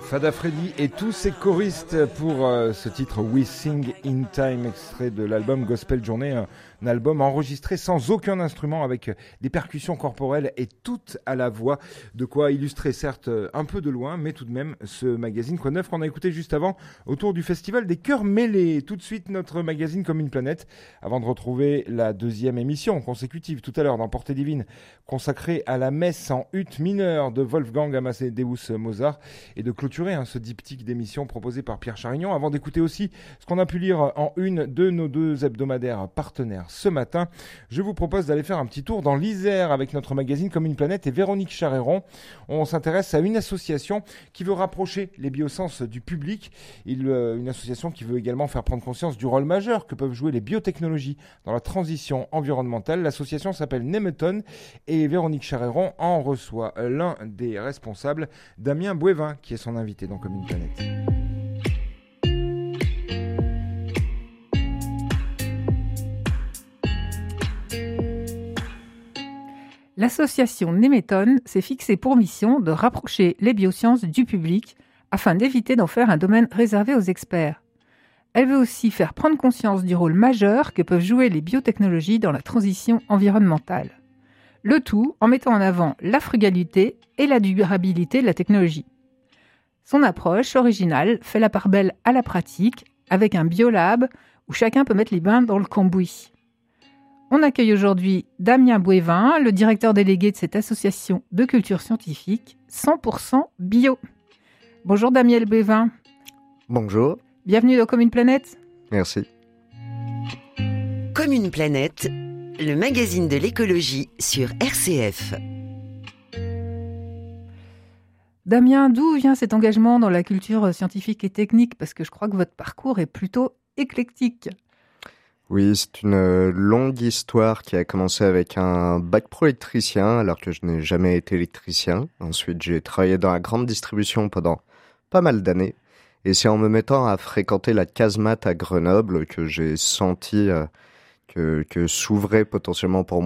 Fada Freddy et tous ses choristes pour ce titre We Sing in Time, extrait de l'album Gospel Journey, un album enregistré sans aucun instrument avec des percussions corporelles et toutes à la voix, de quoi illustrer certes un peu de loin mais tout de même ce magazine Quoi de neuf qu'on a écouté juste avant autour du festival des chœurs mêlés. Tout de suite notre magazine Comme une planète avant de retrouver la deuxième émission consécutive tout à l'heure dans Portée divine consacrée à la messe en ut mineure de Wolfgang Amadeus Mozart et de clôturer ce diptyque d'émissions proposé par Pierre Charignon avant d'écouter aussi ce qu'on a pu lire en une de nos deux hebdomadaires partenaires ce matin. Je vous propose d'aller faire un petit tour dans l'Isère avec notre magazine Comme une planète et Véronique Charéron. On s'intéresse à une association qui veut rapprocher les biosciences du public, une association qui veut également faire prendre conscience du rôle majeur que peuvent jouer les biotechnologies dans la transition environnementale. L'association s'appelle Nemeton et Véronique Charéron en reçoit l'un des responsables, Damien Bouévin, qui est son invité dans Comme une planète. L'association Nemeton s'est fixée pour mission de rapprocher les biosciences du public afin d'éviter d'en faire un domaine réservé aux experts. Elle veut aussi faire prendre conscience du rôle majeur que peuvent jouer les biotechnologies dans la transition environnementale. Le tout en mettant en avant la frugalité et la durabilité de la technologie. Son approche originale fait la part belle à la pratique avec un biolab où chacun peut mettre les mains dans le cambouis. On accueille aujourd'hui Damien Bouévin, le directeur délégué de cette association de culture scientifique 100% bio. Bonjour Damien Bouévin. Bonjour. Bienvenue dans Comme une planète. Merci. Comme une planète, le magazine de l'écologie sur RCF. Damien, d'où vient cet engagement dans la culture scientifique et technique ? Parce que je crois que votre parcours est plutôt éclectique. Oui, c'est une longue histoire qui a commencé avec un bac pro électricien, alors que je n'ai jamais été électricien. Ensuite, j'ai travaillé dans la grande distribution pendant pas mal d'années. Et c'est en me mettant à fréquenter la casemate à Grenoble que j'ai senti que s'ouvrait potentiellement pour moi